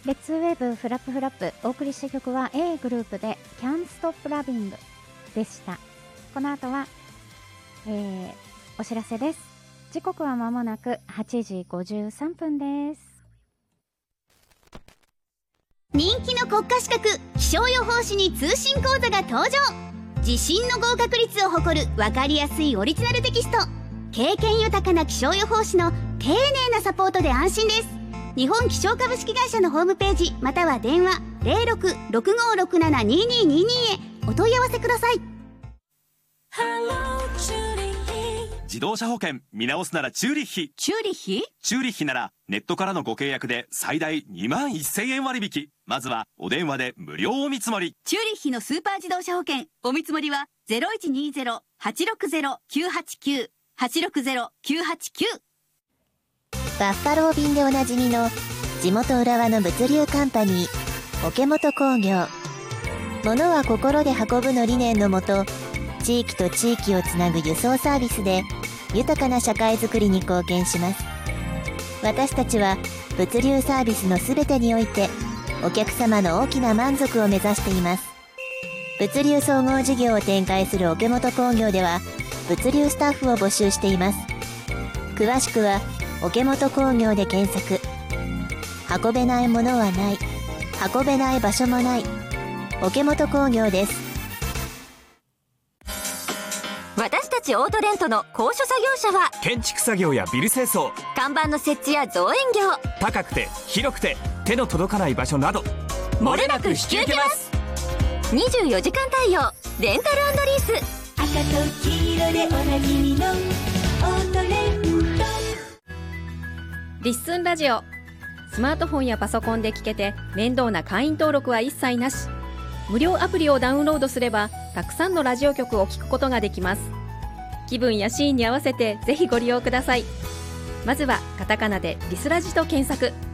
レッツウェーブフラップフラップ、お送りした曲は A グループで Can't Stop Loving でした。この後は、お知らせです。時刻は間もなく8時53分です。 人気の国家資格気象予報士に通信講座が登場。自信の合格率を誇る分かりやすいオリジナルテキスト。経験豊かな気象予報士の丁寧なサポートで安心です。日本気象株式会社のホームページまたは電話 0665672222 へお問い合わせください。 自動車保険見直すならチューリッヒ。 チューリッヒ？ チューリッヒならネットからのご契約で最大21,000円割引。まずはお電話で無料お見積もり。 チューリッヒのスーパー自動車保険お見積もりは 0120-860-989 860-989。 バッファロー便でおなじみの地元浦和の物流カンパニー桶本工業。物は心で運ぶの理念のもと、地域と地域をつなぐ輸送サービスで豊かな社会づくりに貢献します。私たちは物流サービスのすべてにおいてお客様の大きな満足を目指しています。物流総合事業を展開する桶本工業では物流スタッフを募集しています。詳しくは桶本工業で検索。運べないものはない、運べない場所もない。桶本工業です。 私たちオートレントの高所作業車は建築作業やビル清掃、 看板の設置や造園業、 高くて広くて手の届かない場所など漏れなく引き受けます。24時間対応レンタル&リース。 赤と黄色でおなじみのオートレント。 リッスンラジオ。スマートフォンやパソコンで聞けて面倒な会員登録は一切なし。無料アプリをダウンロードすればたくさんのラジオ局を聞くことができます。気分やシーンに合わせてぜひご利用ください。まずはカタカナでリスラジと検索。